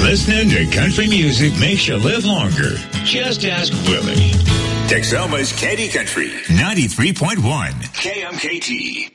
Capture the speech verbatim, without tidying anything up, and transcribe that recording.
Listening to country music makes you live longer. Just ask Willie. Texoma's Candy Country. ninety-three point one. K M K T.